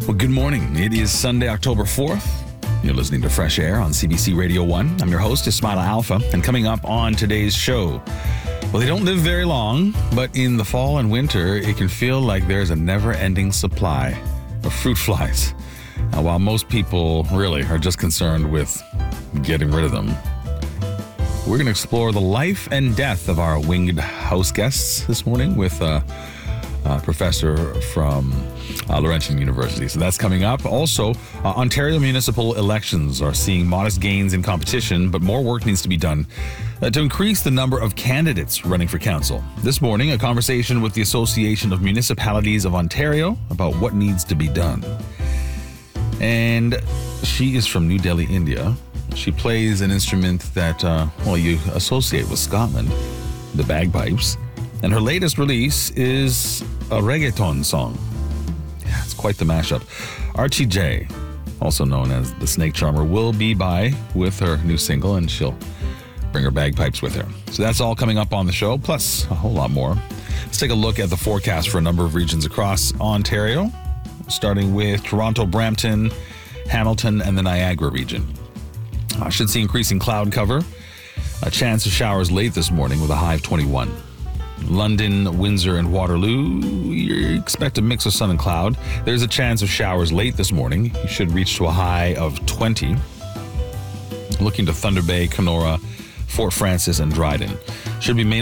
Well, good morning. It is Sunday, October 4th. You're listening to Fresh Air on CBC Radio 1. I'm your host, Ismaila Alpha, and coming up on today's show, well, they don't live very long, but in the fall and winter, it can feel like there's a never-ending supply of fruit flies. While most people really are just concerned with getting rid of them, we're going to explore the life and death of our winged house guests this morning with a professor from Laurentian University. So that's coming up. Also, Ontario municipal elections are seeing modest gains in competition, but more work needs to be done to increase the number of candidates running for council. This morning, a conversation with the Association of Municipalities of Ontario about what needs to be done. And she is from New Delhi, India. She plays an instrument that, you associate with Scotland, the bagpipes. And her latest release is a reggaeton song. Yeah, it's quite the mashup. Archie J, also known as the Snake Charmer, will be by with her new single, and she'll bring her bagpipes with her. So that's all coming up on the show, plus a whole lot more. Let's take a look at the forecast for a number of regions across Ontario, starting with Toronto, Brampton, Hamilton, and the Niagara region. I should see increasing cloud cover. A chance of showers late this morning with a high of 21. London, Windsor, and Waterloo, you expect a mix of sun and cloud. There's a chance of showers late this morning. You should reach to a high of 20. Looking to Thunder Bay, Kenora, Fort Francis, and Dryden. Should be mainly